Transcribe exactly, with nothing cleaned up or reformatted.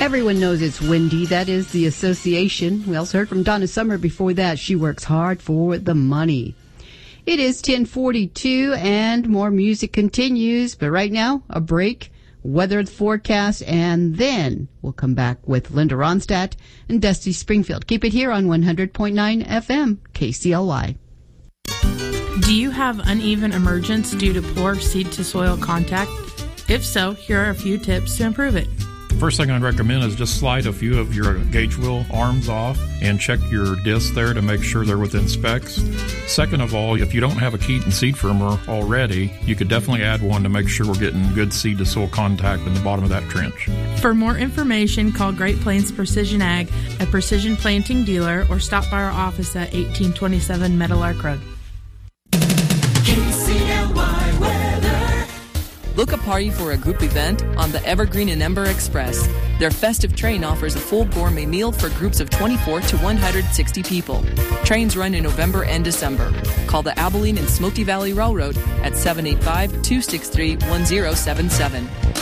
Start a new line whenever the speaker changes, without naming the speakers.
Everyone knows it's windy. That is the association. We also heard from Donna Summer before that. She works hard for the money. It is ten forty-two and more music continues. But right now, a break, weather forecast, and then we'll come back with Linda Ronstadt and Dusty Springfield. Keep it here on one hundred point nine F M, K C L Y.
Do you have uneven emergence due to poor seed-to-soil contact? If so, here are a few tips to improve it.
First thing I'd recommend is just slide a few of your gauge wheel arms off and check your discs there to make sure they're within specs. Second of all, if you don't have a Keaton seed firmer already, you could definitely add one to make sure we're getting good seed to soil contact in the bottom of that trench.
For more information, call Great Plains Precision Ag, a precision planting dealer, or stop by our office at eighteen twenty-seven Meadowlark Road.
K C L Y weather.
Book a party for a group event on the Evergreen and Ember Express. Their festive train offers a full gourmet meal for groups of twenty-four to one hundred sixty people. Trains run in November and December. Call the Abilene and Smoky Valley Railroad at seven eight five, two six three, one zero seven seven.